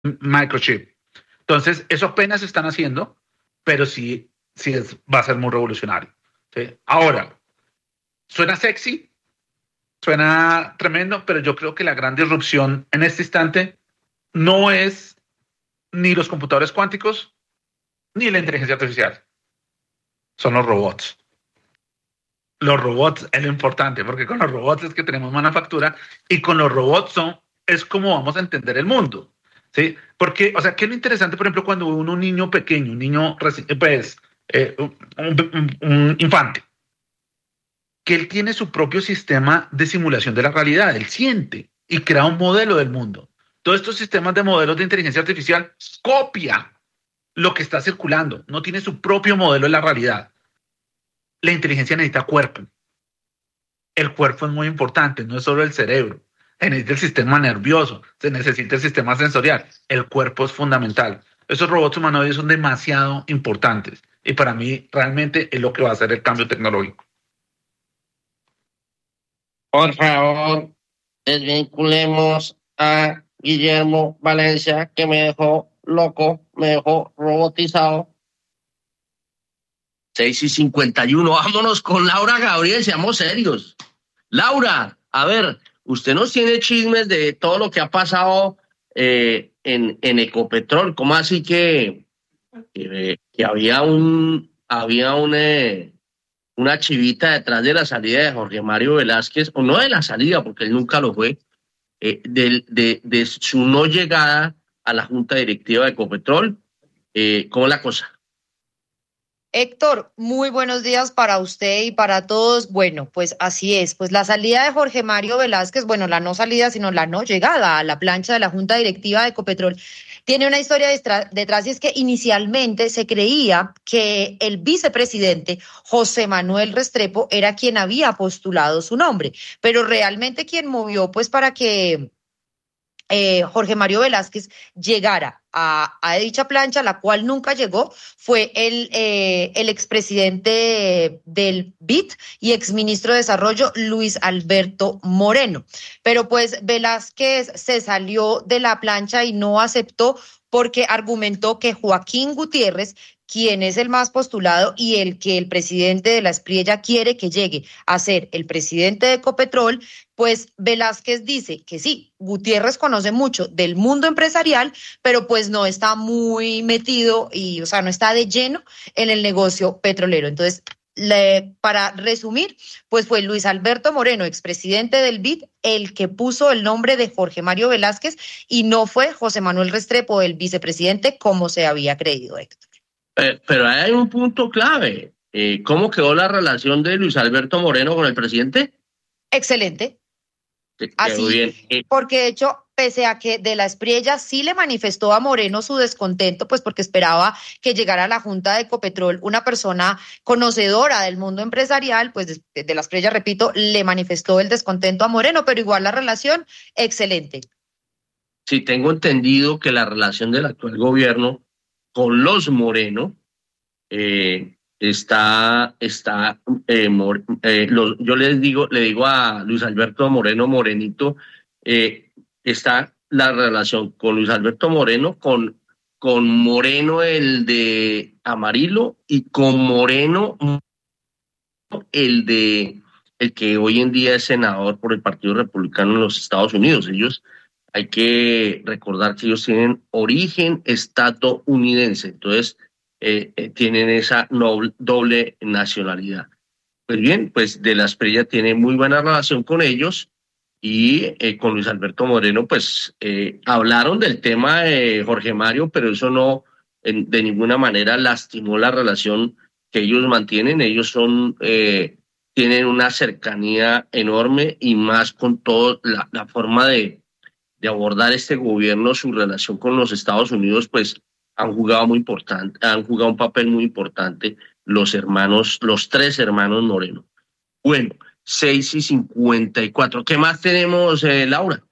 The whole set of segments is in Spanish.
microchip. Entonces, eso apenas se están haciendo, pero va a ser muy revolucionario. ¿Sí? Ahora, suena sexy, suena tremendo, pero yo creo que la gran disrupción en este instante no es ni los computadores cuánticos ni la inteligencia artificial, son los robots. Los robots es lo importante, porque con los robots es que tenemos manufactura y con los robots es como vamos a entender el mundo. ¿Sí? Porque, o sea, ¿qué es lo interesante, por ejemplo, cuando un niño pequeño, un niño, pues, un infante, que él tiene su propio sistema de simulación de la realidad, él siente y crea un modelo del mundo. Todos estos sistemas de modelos de inteligencia artificial copia lo que está circulando, no tiene su propio modelo de la realidad. La inteligencia necesita cuerpo. El cuerpo es muy importante, no es solo el cerebro. Se necesita el sistema nervioso, se necesita el sistema sensorial. El cuerpo es fundamental. Esos robots humanoides son demasiado importantes y para mí realmente es lo que va a hacer el cambio tecnológico. Por favor, desvinculemos a Guillermo Valencia, que me dejó loco, me dejó robotizado. 6:51, vámonos con Laura Gabriel, seamos serios. Laura, a ver, usted nos tiene chismes de todo lo que ha pasado en Ecopetrol. ¿Cómo así que había una chivita detrás de la salida de Jorge Mario Velázquez, o no de la salida, porque él nunca lo fue, de su no llegada a la junta directiva de Ecopetrol? ¿Cómo es la cosa? Héctor, muy buenos días para usted y para todos. Bueno, pues así es. Pues la salida de Jorge Mario Velázquez, bueno, la no salida, sino la no llegada a la plancha de la Junta Directiva de Ecopetrol, tiene una historia detrás, y es que inicialmente se creía que el vicepresidente José Manuel Restrepo era quien había postulado su nombre, pero realmente quien movió pues para que Jorge Mario Velázquez llegara a dicha plancha, la cual nunca llegó, fue el expresidente del BID y exministro de Desarrollo, Luis Alberto Moreno. Pero pues Velázquez se salió de la plancha y no aceptó porque argumentó que Joaquín Gutiérrez, quien es el más postulado y el que el presidente de la Espriella quiere que llegue a ser el presidente de Ecopetrol, pues Velázquez dice que sí, Gutiérrez conoce mucho del mundo empresarial, pero pues no está muy metido y, o sea, no está de lleno en el negocio petrolero. Entonces, para resumir, pues fue Luis Alberto Moreno, expresidente del BID, el que puso el nombre de Jorge Mario Velázquez y no fue José Manuel Restrepo, el vicepresidente, como se había creído, Héctor. Pero hay un punto clave. ¿Cómo quedó la relación de Luis Alberto Moreno con el presidente? Excelente. Así, bien. Porque de hecho, pese a que de la Espriella sí le manifestó a Moreno su descontento, pues porque esperaba que llegara a la Junta de Ecopetrol una persona conocedora del mundo empresarial, pues de la Espriella, repito, le manifestó el descontento a Moreno, pero igual la relación, excelente. Sí, tengo entendido que la relación del actual gobierno con los Moreno yo le digo a Luis Alberto Moreno Morenito, está la relación con Luis Alberto Moreno, con Moreno el de Amarillo y con Moreno el que hoy en día es senador por el Partido Republicano en los Estados Unidos. Ellos, hay que recordar que ellos tienen origen estadounidense, entonces tienen esa doble nacionalidad. Pues bien, pues de la Espriella tiene muy buena relación con ellos y con Luis Alberto Moreno, pues hablaron del tema de Jorge Mario, pero eso no de ninguna manera lastimó la relación que ellos mantienen. Ellos tienen una cercanía enorme y más con toda la forma de abordar este gobierno, su relación con los Estados Unidos, pues han jugado un papel muy importante los tres hermanos Moreno. Bueno, 6:54. ¿Qué más tenemos, Laura?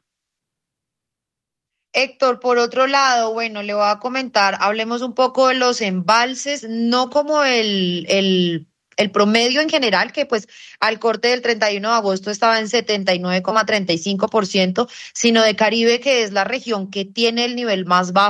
Héctor, por otro lado, bueno, le voy a comentar, hablemos un poco de los embalses, no como el El promedio en general, que pues al corte del 31 de agosto estaba en 79,35%, sino de Caribe, que es la región que tiene el nivel más bajo